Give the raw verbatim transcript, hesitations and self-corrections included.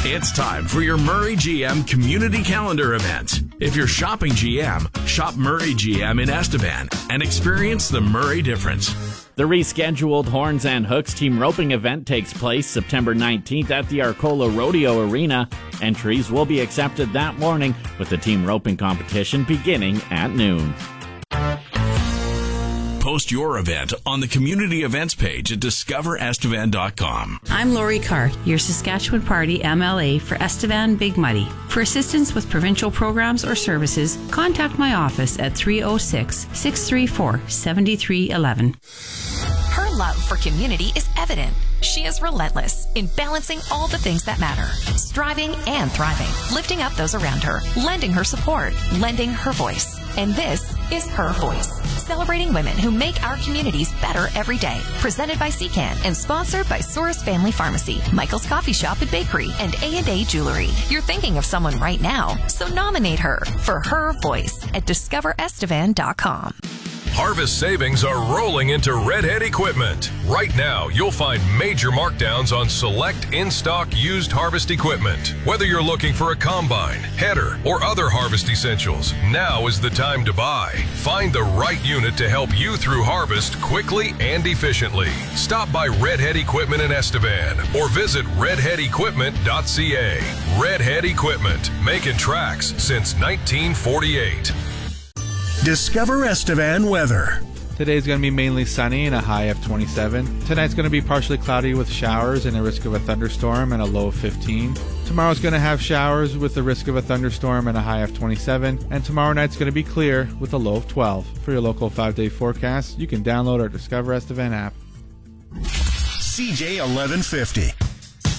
It's time for your Murray G M Community Calendar event. If you're shopping G M, shop Murray G M in Estevan and experience the Murray difference. The rescheduled Horns and Hooks team roping event takes place September nineteenth at the Arcola Rodeo Arena. Entries will be accepted that morning with the team roping competition beginning at noon. Post your event on the community events page at discover estevan dot com. I'm Lori Carr, your Saskatchewan Party M L A for Estevan Big Muddy. For assistance with provincial programs or services, contact my office at three oh six, six three four, seven three one one. Her love for community is evident. She is relentless in balancing all the things that matter, striving and thriving, lifting up those around her, lending her support, lending her voice. And this is Her Voice, celebrating women who make our communities better every day. Presented by C CAN and sponsored by Souris Family Pharmacy, Michael's Coffee Shop and Bakery, and A and A Jewelry. You're thinking of someone right now, so nominate her for Her Voice at discover estevan dot com. Harvest savings are rolling into Redhead Equipment. Right now, you'll find major markdowns on select in-stock used harvest equipment. Whether you're looking for a combine, header, or other harvest essentials, now is the time to buy. Find the right unit to help you through harvest quickly and efficiently. Stop by Redhead Equipment in Estevan or visit redhead equipment dot c a. Redhead Equipment, making tracks since nineteen forty-eight. Discover Estevan weather. Today's going to be mainly sunny and a high of twenty-seven. Tonight's going to be partially cloudy with showers and a risk of a thunderstorm and a low of fifteen. Tomorrow's going to have showers with the risk of a thunderstorm and a high of twenty-seven. And tomorrow night's going to be clear with a low of twelve. For your local five-day forecast, you can download our Discover Estevan app. C J eleven fifty.